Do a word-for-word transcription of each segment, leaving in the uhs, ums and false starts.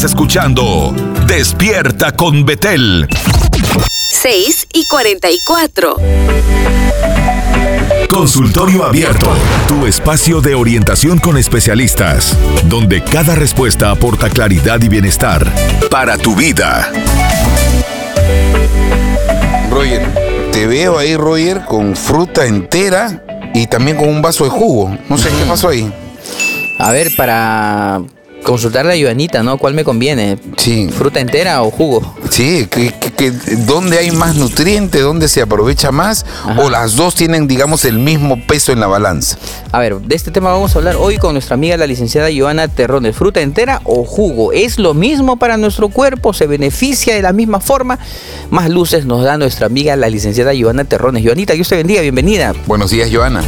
Escuchando Despierta con Betel. seis y cuarenta y cuatro. Consultorio Abierto, tu espacio de orientación con especialistas, donde cada respuesta aporta claridad y bienestar para tu vida. Roger, te veo ahí, Roger, con fruta entera y también con un vaso de jugo. No sé qué pasó ahí. A ver, para consultarle a Joanita, ¿no? ¿Cuál me conviene? Sí. ¿Fruta entera o jugo? Sí, que, que, que ¿dónde hay más nutriente? ¿Dónde se aprovecha más? Ajá. ¿O las dos tienen, digamos, el mismo peso en la balanza? A ver, de este tema vamos a hablar hoy con nuestra amiga la licenciada Joana Terrones. ¿Fruta entera o jugo? ¿Es lo mismo para nuestro cuerpo? ¿Se beneficia de la misma forma? Más luces nos da nuestra amiga la licenciada Joana Terrones. Joanita, Dios te bendiga, bienvenida. Buenos días, Joana.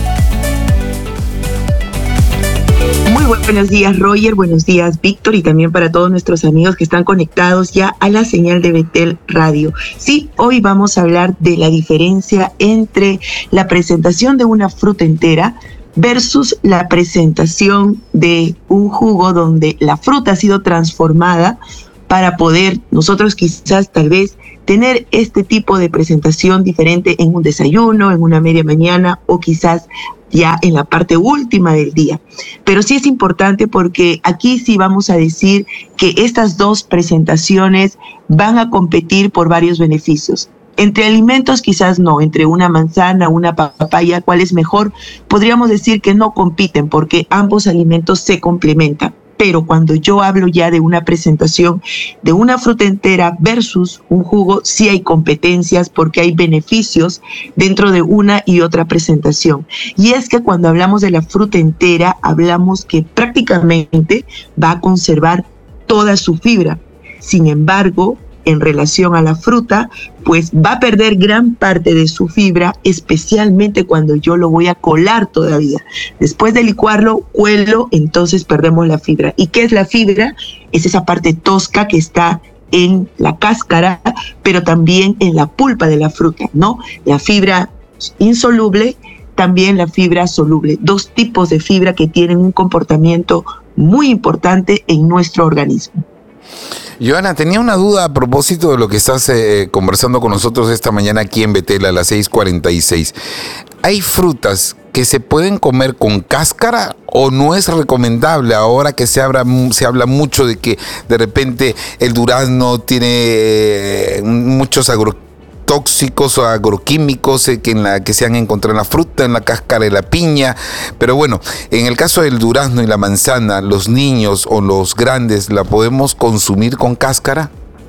Muy buenos días, Roger, buenos días, Víctor, y también para todos nuestros amigos que están conectados ya a la señal de Betel Radio. Sí, hoy vamos a hablar de la diferencia entre la presentación de una fruta entera versus la presentación de un jugo donde la fruta ha sido transformada para poder nosotros quizás tal vez tener este tipo de presentación diferente en un desayuno, en una media mañana o quizás ya en la parte última del día. Pero sí es importante porque aquí sí vamos a decir que estas dos presentaciones van a competir por varios beneficios. Entre alimentos quizás no, entre una manzana, una papaya, ¿cuál es mejor? Podríamos decir que no compiten porque ambos alimentos se complementan. Pero cuando yo hablo ya de una presentación de una fruta entera versus un jugo, sí hay competencias porque hay beneficios dentro de una y otra presentación. Y es que cuando hablamos de la fruta entera, hablamos que prácticamente va a conservar toda su fibra. Sin embargo, en relación a la fruta, pues va a perder gran parte de su fibra, especialmente cuando yo lo voy a colar todavía. Después de licuarlo, cuelo, entonces perdemos la fibra. ¿Y qué es la fibra? Es esa parte tosca que está en la cáscara, pero también en la pulpa de la fruta, ¿no? La fibra insoluble, también la fibra soluble. Dos tipos de fibra que tienen un comportamiento muy importante en nuestro organismo. Joana, tenía una duda a propósito de lo que estás eh, conversando con nosotros esta mañana aquí en Betel a las seis cuarenta y seis. ¿Hay frutas que se pueden comer con cáscara o no es recomendable ahora que se habla, se habla mucho de que de repente el durazno tiene eh, muchos agroquímicos? tóxicos o agroquímicos eh, que, en la, que se han encontrado en la fruta, en la cáscara de la piña? Pero bueno, en el caso del durazno y la manzana, ¿los niños o los grandes la podemos consumir con cáscara?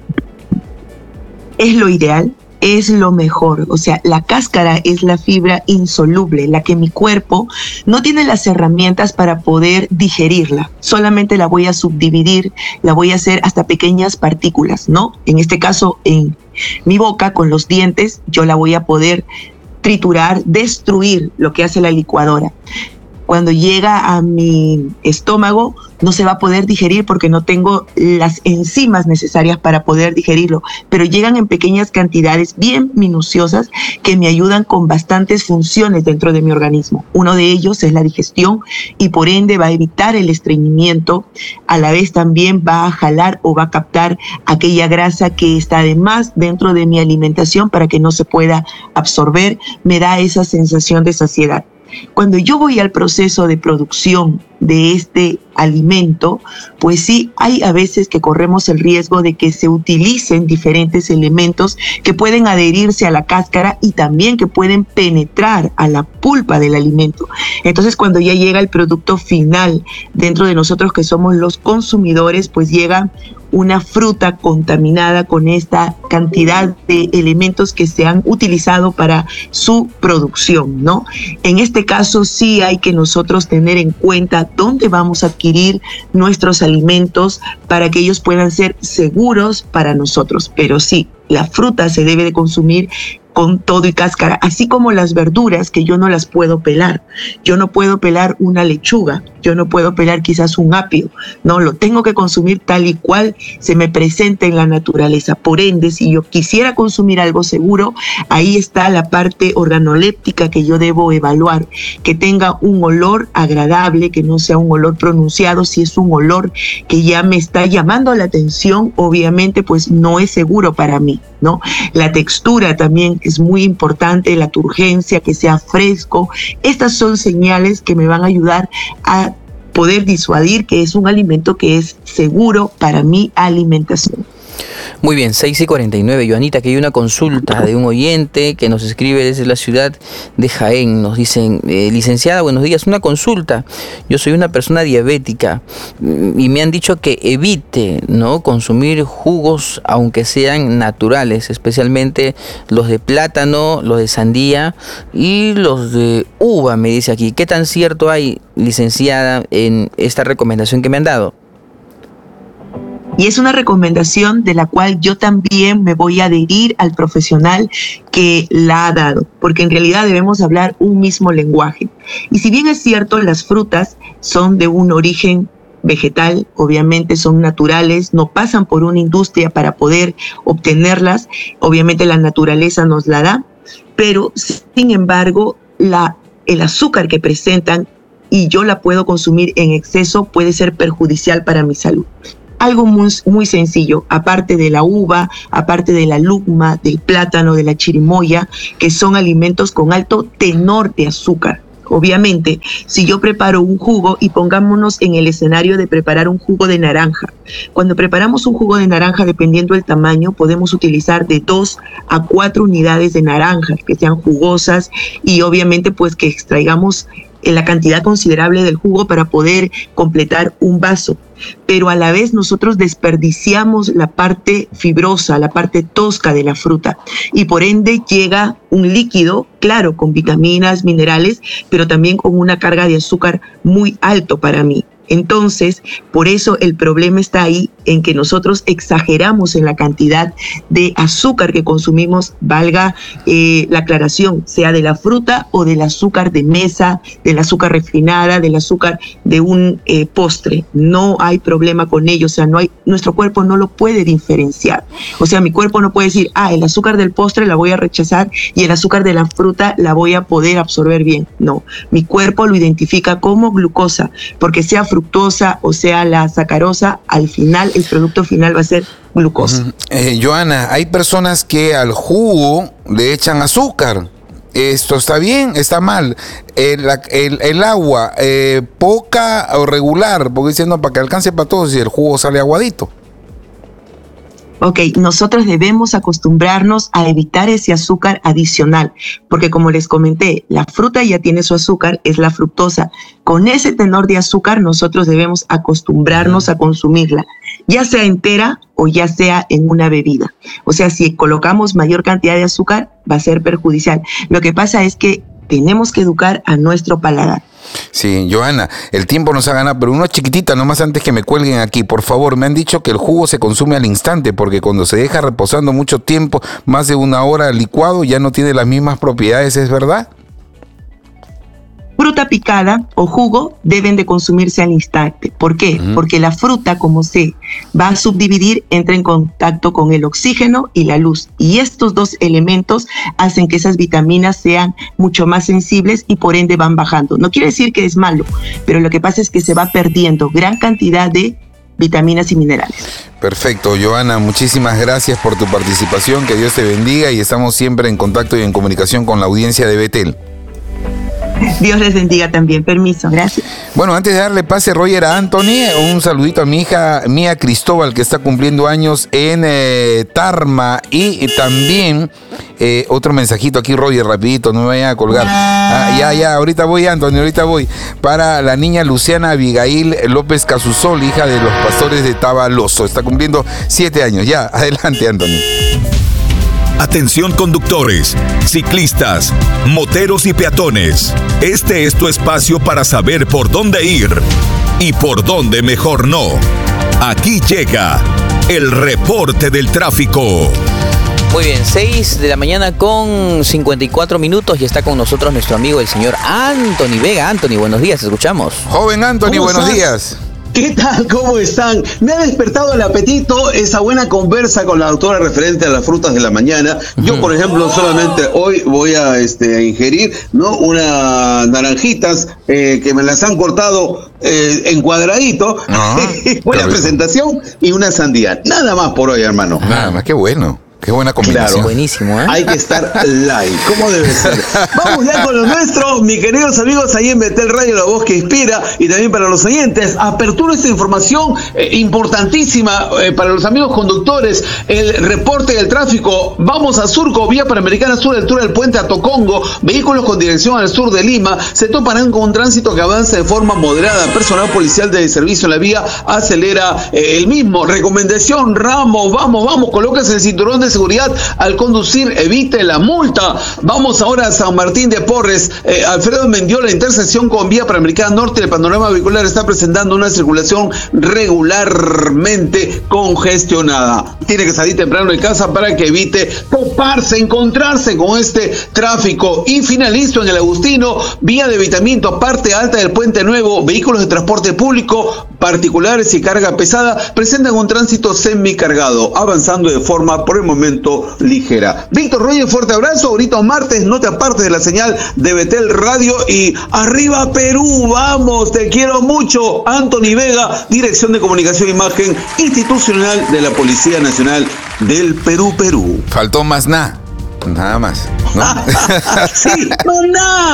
Es lo ideal, es lo mejor. O sea, la cáscara es la fibra insoluble, la que mi cuerpo no tiene las herramientas para poder digerirla. Solamente la voy a subdividir, la voy a hacer hasta pequeñas partículas, ¿no? En este caso, en mi boca, con los dientes, yo la voy a poder triturar, destruir lo que hace la licuadora. Cuando llega a mi estómago, no se va a poder digerir porque no tengo las enzimas necesarias para poder digerirlo, pero llegan en pequeñas cantidades bien minuciosas que me ayudan con bastantes funciones dentro de mi organismo. Uno de ellos es la digestión y por ende va a evitar el estreñimiento, a la vez también va a jalar o va a captar aquella grasa que está de más dentro de mi alimentación para que no se pueda absorber, me da esa sensación de saciedad. Cuando yo voy al proceso de producción de este alimento, pues sí, hay a veces que corremos el riesgo de que se utilicen diferentes elementos que pueden adherirse a la cáscara y también que pueden penetrar a la pulpa del alimento. Entonces, cuando ya llega el producto final dentro de nosotros que somos los consumidores, pues llega una fruta contaminada con esta cantidad de elementos que se han utilizado para su producción, ¿no? En este caso sí hay que nosotros tener en cuenta dónde vamos a adquirir nuestros alimentos para que ellos puedan ser seguros para nosotros. Pero sí, la fruta se debe de consumir con todo y cáscara, así como las verduras que yo no las puedo pelar. Yo no puedo pelar una lechuga, yo no puedo pelar quizás un apio, no, lo tengo que consumir tal y cual se me presenta en la naturaleza. Por ende, si yo quisiera consumir algo seguro, ahí está la parte organoléptica que yo debo evaluar, que tenga un olor agradable, que no sea un olor pronunciado. Si es un olor que ya me está llamando la atención, obviamente pues no es seguro para mí, ¿no? La textura también es muy importante, la turgencia, que sea fresco. Estas son señales que me van a ayudar a poder disuadir que es un alimento que es seguro para mi alimentación. Muy bien, seis y cuarenta y nueve, Joanita, que hay una consulta de un oyente que nos escribe desde la ciudad de Jaén. Nos dicen, eh, licenciada, buenos días, una consulta. Yo soy una persona diabética y me han dicho que evite, ¿no?, consumir jugos aunque sean naturales, especialmente los de plátano, los de sandía y los de uva, me dice aquí. ¿Qué tan cierto hay, licenciada, en esta recomendación que me han dado? Y es una recomendación de la cual yo también me voy a adherir al profesional que la ha dado, porque en realidad debemos hablar un mismo lenguaje. Y si bien es cierto, las frutas son de un origen vegetal, obviamente son naturales, no pasan por una industria para poder obtenerlas, obviamente la naturaleza nos la da, pero sin embargo, la, el azúcar que presentan y yo la puedo consumir en exceso puede ser perjudicial para mi salud. Algo muy, muy sencillo, aparte de la uva, aparte de la lúcuma, del plátano, de la chirimoya, que son alimentos con alto tenor de azúcar. Obviamente, si yo preparo un jugo, y pongámonos en el escenario de preparar un jugo de naranja. Cuando preparamos un jugo de naranja, dependiendo del tamaño, podemos utilizar de dos a cuatro unidades de naranja, que sean jugosas y obviamente pues que extraigamos la cantidad considerable del jugo para poder completar un vaso. Pero a la vez nosotros desperdiciamos la parte fibrosa, la parte tosca de la fruta, y por ende llega un líquido, claro, con vitaminas, minerales, pero también con una carga de azúcar muy alto para mí. Entonces, por eso el problema está ahí en que nosotros exageramos en la cantidad de azúcar que consumimos, valga eh, la aclaración, sea de la fruta o del azúcar de mesa, del azúcar refinada, del azúcar de un eh, postre. No hay problema con ello, o sea, no hay, nuestro cuerpo no lo puede diferenciar. O sea, mi cuerpo no puede decir, ah, el azúcar del postre la voy a rechazar y el azúcar de la fruta la voy a poder absorber bien. No, mi cuerpo lo identifica como glucosa, porque sea fructosa o sea la sacarosa, al final el producto final va a ser glucosa. Uh-huh. eh, Joana, hay personas que al jugo le echan azúcar. ¿Esto está bien? ¿Está mal? El, el, el agua, eh, poca o regular, porque dicen, no, para que alcance para todos y el jugo sale aguadito. Ok, nosotros debemos acostumbrarnos a evitar ese azúcar adicional, porque como les comenté, la fruta ya tiene su azúcar, es la fructosa. Con ese tenor de azúcar nosotros debemos acostumbrarnos a consumirla, ya sea entera o ya sea en una bebida. O sea, si colocamos mayor cantidad de azúcar, va a ser perjudicial. Lo que pasa es que tenemos que educar a nuestro paladar. Sí, Joana, el tiempo nos ha ganado, pero una chiquitita nomás antes que me cuelguen aquí, por favor. Me han dicho que el jugo se consume al instante, porque cuando se deja reposando mucho tiempo, más de una hora licuado, ya no tiene las mismas propiedades, ¿es verdad? Fruta picada o jugo deben de consumirse al instante. ¿Por qué? Uh-huh. Porque la fruta, como se va a subdividir, entra en contacto con el oxígeno y la luz. Y estos dos elementos hacen que esas vitaminas sean mucho más sensibles y por ende van bajando. No quiere decir que es malo, pero lo que pasa es que se va perdiendo gran cantidad de vitaminas y minerales. Perfecto, Joana, muchísimas gracias por tu participación. Que Dios te bendiga y estamos siempre en contacto y en comunicación con la audiencia de Betel. Dios les bendiga también. Permiso, gracias. Bueno, antes de darle pase, Roger, a Anthony, un saludito a mi hija Mía Cristóbal, que está cumpliendo años en eh, Tarma, y, y también eh, otro mensajito aquí, Roger, rapidito, no me vayan a colgar. Ah, ya, ya, ahorita voy, Anthony, ahorita voy. Para la niña Luciana Abigail López Casusol, hija de los pastores de Tabaloso, está cumpliendo siete años. Ya, adelante, Anthony. Atención conductores, ciclistas, moteros y peatones. Este es tu espacio para saber por dónde ir y por dónde mejor no. Aquí llega el reporte del tráfico. Muy bien, seis de la mañana con cincuenta y cuatro minutos y está con nosotros nuestro amigo el señor Anthony Vega. Anthony, buenos días, escuchamos. Joven Anthony, buenos días. ¿Qué tal? ¿Cómo están? Me ha despertado el apetito esa buena conversa con la doctora referente a las frutas de la mañana. Yo, por ejemplo, solamente hoy voy a, este, a ingerir, ¿no? Unas naranjitas eh, que me las han cortado eh, en cuadradito. Ah, buena presentación y una sandía. Nada más por hoy, hermano. Nada más, qué bueno. Qué buena combinación. Claro, buenísimo, ¿eh? Hay que estar live, como debe ser. Vamos ya con lo nuestro, mis queridos amigos, ahí en Betel Radio, la voz que inspira, y también para los oyentes. Apertura esta información eh, importantísima eh, para los amigos conductores. El reporte del tráfico. Vamos a Surco, vía Panamericana Sur, altura del puente a Tocongo. Vehículos con dirección al sur de Lima se toparán con un tránsito que avanza de forma moderada. Personal policial de servicio en la vía acelera eh, el mismo. Recomendación, Ramos, vamos, vamos, colóquese el cinturón de seguridad al conducir, evite la multa. Vamos ahora a San Martín de Porres. eh, Alfredo Mendiola, intersección con vía Panamericana Norte. El panorama vehicular está presentando una circulación regularmente congestionada. Tiene que salir temprano de casa para que evite toparse, encontrarse con este tráfico. Y finalizo en el Agustino, vía de evitamiento, parte alta del Puente Nuevo. Vehículos de transporte público, particulares y carga pesada presentan un tránsito semicargado, avanzando de forma por el momento ligera. Víctor Roger, fuerte abrazo. Ahorita martes, no te apartes de la señal de Betel Radio y arriba Perú, vamos, te quiero mucho. Anthony Vega, Dirección de Comunicación e Imagen Institucional de la Policía Nacional del Perú, Perú. Faltó más nada. Nada más, ¿no? Sí, no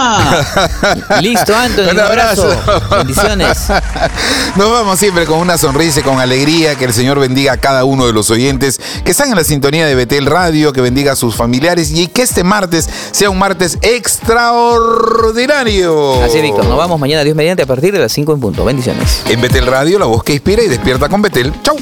nada. Listo, Anthony, un abrazo. Bendiciones. Nos vamos siempre con una sonrisa y con alegría. Que el Señor bendiga a cada uno de los oyentes que están en la sintonía de Betel Radio, que bendiga a sus familiares y que este martes sea un martes extraordinario. Así es, Víctor. Nos vamos mañana, Dios mediante, a partir de las cinco en punto. Bendiciones. En Betel Radio, la voz que inspira y despierta con Betel. Chau.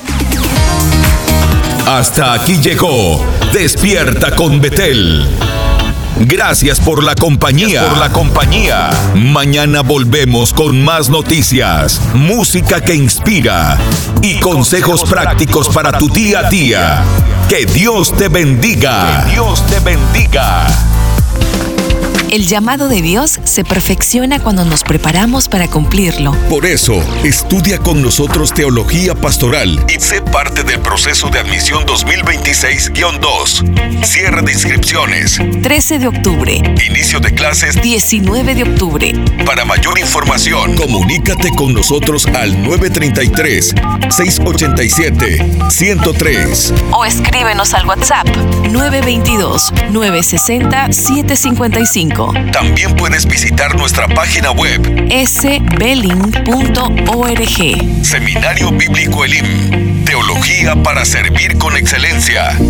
Hasta aquí llegó Despierta con Betel. Gracias por la compañía. Por la compañía. Mañana volvemos con más noticias, música que inspira y consejos prácticos para tu día a día. Que Dios te bendiga. Que Dios te bendiga. El llamado de Dios se perfecciona cuando nos preparamos para cumplirlo. Por eso, estudia con nosotros Teología Pastoral y sé parte del proceso de admisión dos mil veintiséis guión dos. Cierre de inscripciones. trece de octubre. Inicio de clases. diecinueve de octubre. Para mayor información, comunícate con nosotros al nueve treinta y tres, seiscientos ochenta y siete, ciento tres. O escríbenos al WhatsApp nueve veintidós, novecientos sesenta, setecientos cincuenta y cinco. También puedes visitar nuestra página web s beling punto org. Seminario Bíblico Elim. Teología para servir con excelencia.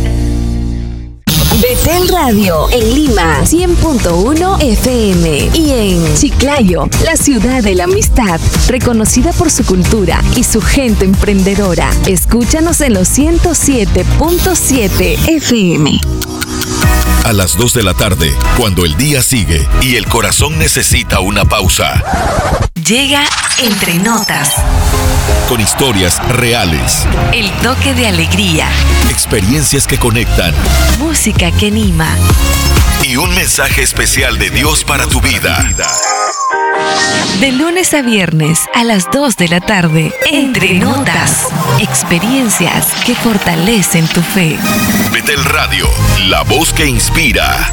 Betel Radio en Lima, cien punto uno F M, y en Chiclayo, la ciudad de la amistad, reconocida por su cultura y su gente emprendedora. Escúchanos en los ciento siete punto siete F M. A las dos de la tarde, cuando el día sigue y el corazón necesita una pausa. Llega Entre Notas. Con historias reales. El toque de alegría. Experiencias que conectan. Música que anima. Y un mensaje especial de Dios para tu vida. De lunes a viernes a las dos de la tarde. Entre Notas. Experiencias que fortalecen tu fe. Betel Radio, la voz que inspira.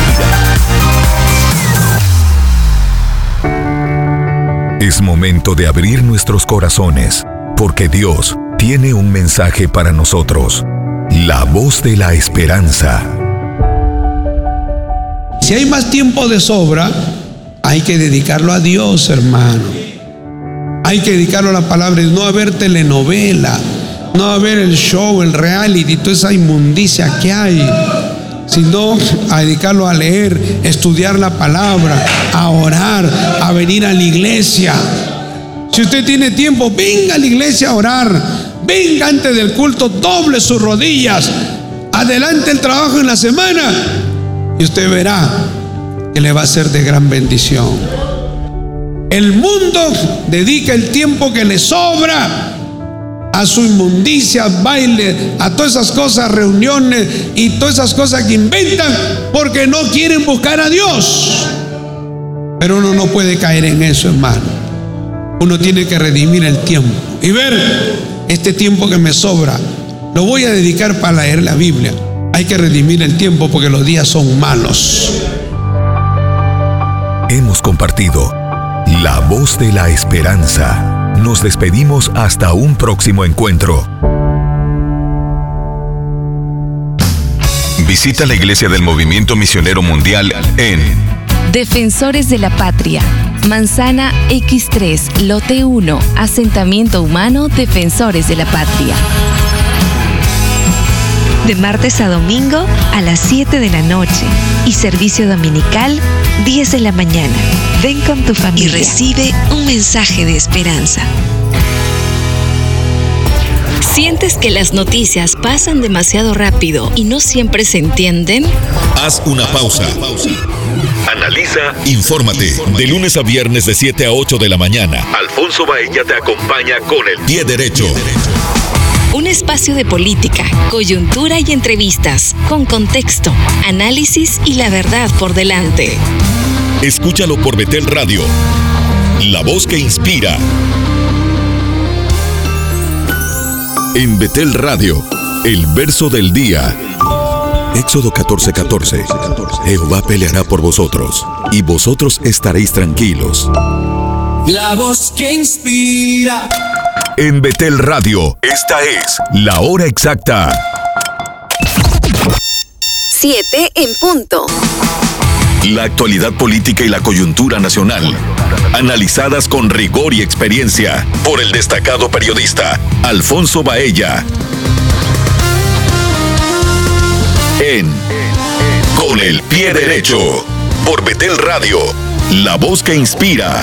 Es momento de abrir nuestros corazones, porque Dios tiene un mensaje para nosotros. La voz de la esperanza. Si hay más tiempo de sobra, hay que dedicarlo a Dios, hermano. Hay que dedicarlo a la palabra, no a ver telenovela, no a ver el show, el reality, toda esa inmundicia que hay, sino a dedicarlo a leer, estudiar la palabra, a orar, a venir a la iglesia. Si usted tiene tiempo, venga a la iglesia a orar, venga antes del culto, doble sus rodillas, adelante el trabajo en la semana y usted verá que le va a ser de gran bendición. El mundo dedica el tiempo que le sobra a su inmundicia, baile, a todas esas cosas, reuniones y todas esas cosas que inventan porque no quieren buscar a Dios. Pero uno no puede caer en eso, hermano. Uno tiene que redimir el tiempo y ver este tiempo que me sobra. Lo voy a dedicar para leer la Biblia. Hay que redimir el tiempo porque los días son malos. Hemos compartido La Voz de la Esperanza. Nos despedimos hasta un próximo encuentro. Visita la Iglesia del Movimiento Misionero Mundial en Defensores de la Patria, Manzana equis tres, Lote uno, Asentamiento Humano Defensores de la Patria. De martes a domingo a las siete de la noche y servicio dominical diez de la mañana. Ven con tu familia y recibe un mensaje de esperanza. ¿Sientes que las noticias pasan demasiado rápido y no siempre se entienden? Haz una pausa. Analiza, infórmate. De lunes a viernes de siete a ocho de la mañana. Alfonso Baella te acompaña con el pie derecho. Un espacio de política, coyuntura y entrevistas, con contexto, análisis y la verdad por delante. Escúchalo por Betel Radio, la voz que inspira. En Betel Radio, el verso del día. Éxodo catorce catorce. Jehová peleará por vosotros, y vosotros estaréis tranquilos. La voz que inspira. En Betel Radio, esta es la hora exacta. Siete en punto. La actualidad política y la coyuntura nacional, analizadas con rigor y experiencia por el destacado periodista Alfonso Baella. En Con el Pie Derecho, por Betel Radio, la voz que inspira.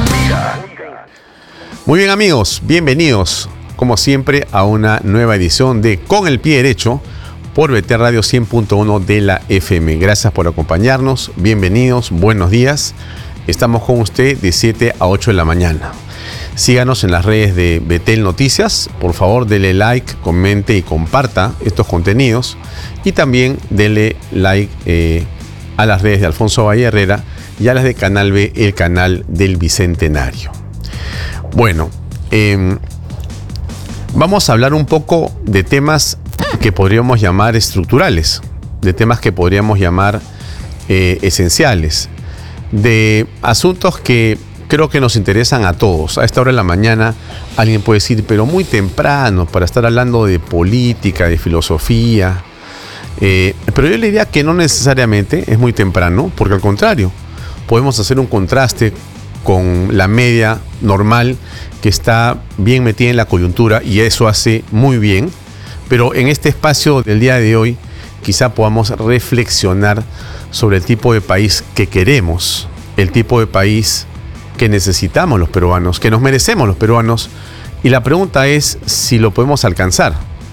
Muy bien, amigos, bienvenidos como siempre a una nueva edición de Con el Pie Derecho por Betel Radio cien punto uno de la F M. Gracias por acompañarnos, bienvenidos, buenos días. Estamos con usted de siete a ocho de la mañana. Síganos en las redes de Betel Noticias. Por favor, dele like, comente y comparta estos contenidos. Y también dele like eh, a las redes de Alfonso Valle Herrera y a las de Canal B, el canal del Bicentenario. Bueno, eh, vamos a hablar un poco de temas que podríamos llamar estructurales, de temas que podríamos llamar eh, esenciales, de asuntos que creo que nos interesan a todos. A esta hora de la mañana alguien puede decir, pero muy temprano para estar hablando de política, de filosofía. Eh, pero yo le diría que no necesariamente es muy temprano, porque al contrario, podemos hacer un contraste con la media normal que está bien metida en la coyuntura y eso hace muy bien. Pero en este espacio del día de hoy quizá podamos reflexionar sobre el tipo de país que queremos, el tipo de país que necesitamos los peruanos, que nos merecemos los peruanos. Y la pregunta es si lo podemos alcanzar.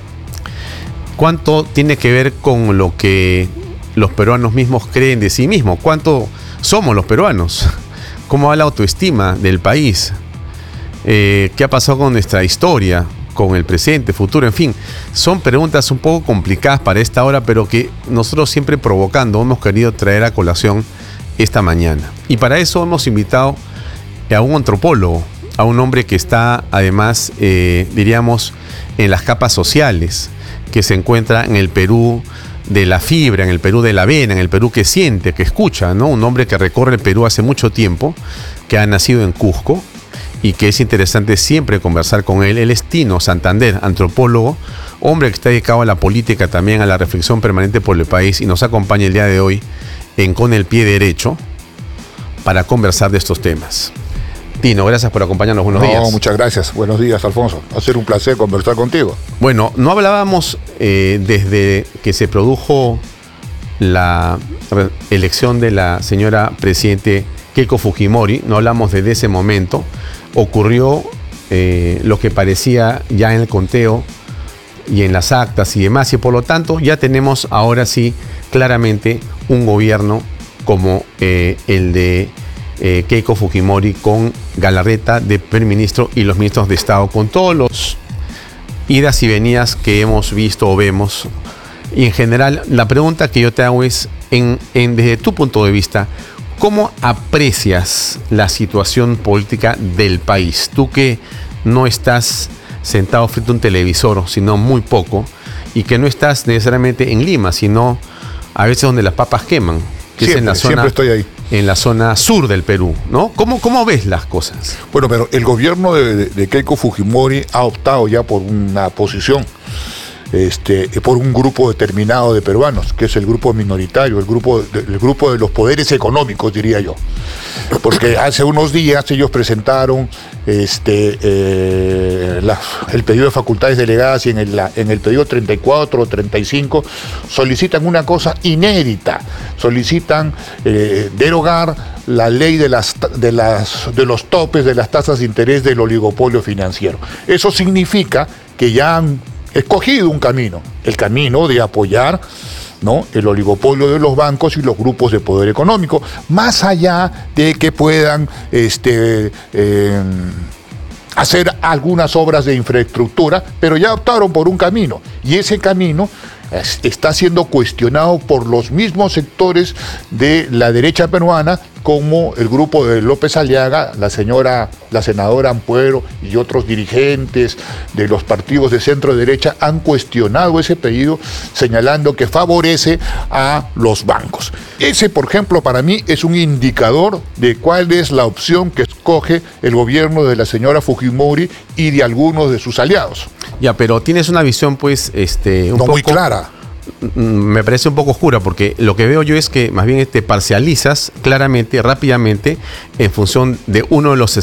¿Cuánto tiene que ver con lo que los peruanos mismos creen de sí mismos? ¿Cuánto somos los peruanos? ¿Cómo va la autoestima del país? Eh, ¿Qué ha pasado con nuestra historia, con el presente, futuro? En fin, son preguntas un poco complicadas para esta hora, pero que nosotros siempre provocando hemos querido traer a colación esta mañana. Y para eso hemos invitado a un antropólogo, a un hombre que está además, eh, diríamos, en las capas sociales, que se encuentra en el Perú de la fibra, en el Perú de la vena, en el Perú que siente, que escucha, ¿no? Un hombre que recorre el Perú hace mucho tiempo, que ha nacido en Cusco y que es interesante siempre conversar con él. Él es Tino Santander, antropólogo, hombre que está dedicado a la política, también a la reflexión permanente por el país, y nos acompaña el día de hoy en Con el Pie Derecho para conversar de estos temas. Tino, gracias por acompañarnos. Buenos no, días. Muchas gracias. Buenos días, Alfonso. Va a ser un placer conversar contigo. Bueno, no hablábamos eh, desde que se produjo la elección de la señora presidente Keiko Fujimori, no hablamos desde ese momento. Ocurrió eh, lo que parecía ya en el conteo y en las actas y demás, y por lo tanto ya tenemos ahora sí claramente un gobierno como eh, el de eh, Keiko Fujimori, con Galarreta de primer ministro y los ministros de Estado, con todos los idas y venidas que hemos visto o vemos. Y en general, la pregunta que yo te hago es, en, en, desde tu punto de vista, ¿cómo aprecias la situación política del país? Tú que no estás sentado frente a un televisor, sino muy poco, y que no estás necesariamente en Lima, sino a veces donde las papas queman, que siempre, es en la zona, siempre estoy ahí. En la zona sur del Perú, ¿no? ¿Cómo, cómo ves las cosas? Bueno, pero el gobierno de, de Keiko Fujimori ha optado ya por una posición, este, por un grupo determinado de peruanos, que es el grupo minoritario, el grupo, de, el grupo de los poderes económicos, diría yo. Porque hace unos días ellos presentaron este, eh, la, el pedido de facultades delegadas y en el, en el pedido treinta y cuatro o treinta y cinco solicitan una cosa inédita, solicitan eh, derogar la ley de, las, de, las, de los topes de las tasas de interés del oligopolio financiero. Eso significa que ya han escogido un camino, el camino de apoyar, ¿no?, el oligopolio de los bancos y los grupos de poder económico, más allá de que puedan este, eh, hacer algunas obras de infraestructura, pero ya optaron por un camino, y ese camino está siendo cuestionado por los mismos sectores de la derecha peruana, como el grupo de López Aliaga, la señora, la senadora Ampuero y otros dirigentes de los partidos de centro derecha han cuestionado ese pedido, señalando que favorece a los bancos. Ese, por ejemplo, para mí es un indicador de cuál es la opción que escoge el gobierno de la señora Fujimori y de algunos de sus aliados. Ya, pero tienes una visión, pues, este, un no poco muy clara. Me parece un poco oscura, porque lo que veo yo es que más bien te parcializas claramente, rápidamente, en función de uno de los